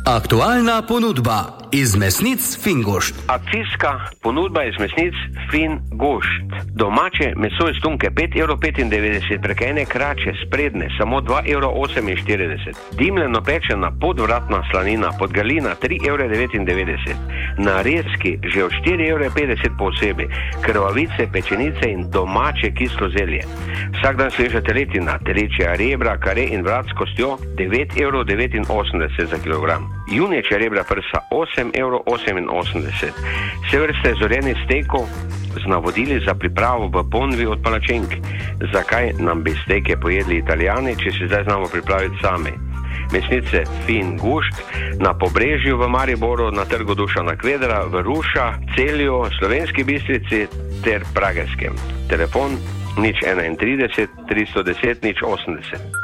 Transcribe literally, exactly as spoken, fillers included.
Aktualna ponudba iz mesnic Fingošt. Akcijska ponudba iz mesnic Fingošt. Domače meso iz tunke pet evrov petindevetdeset, prek ene krače sprednje samo dva evra oseminštirideset. Dimljeno pečena podvratna slanina podgalina tri evre devetindevetdeset. Narezki že od štiri evre petdeset po osebi. Krvavice, pečenice in domače kislo zelje. Vsak dan sveža teletina, telečja rebra, kare in vrat s kostjo devet evrov devetinosemdeset za kilogram. Junečja rebra prsa osem evrov oseminosemdeset. Vse vrste zorjenih stekov z navodili za pripravo v ponvi od palačink. Zakaj nam bi steke pojedli Italijani, če si zdaj znamo pripraviti sami? Mesnice Fingošt na Pobrežju v Mariboru, na trgu Dušana Kvedra, v Ruša, Celju, Slovenski Bistrici ter Pragerskem. Telefon nič enaintrideset tristo deset nič osemdeset.